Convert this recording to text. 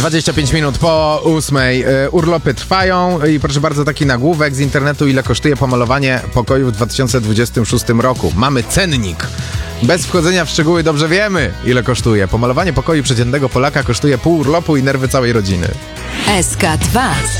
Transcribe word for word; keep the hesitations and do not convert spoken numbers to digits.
dwadzieścia pięć minut po ósmej. E, urlopy trwają i proszę bardzo, taki nagłówek z internetu, ile kosztuje pomalowanie pokoju w dwa tysiące dwudziestym szóstym roku. Mamy cennik. Bez wchodzenia w szczegóły dobrze wiemy, ile kosztuje. Pomalowanie pokoju przeciętnego Polaka kosztuje pół urlopu i nerwy całej rodziny. S K dwa.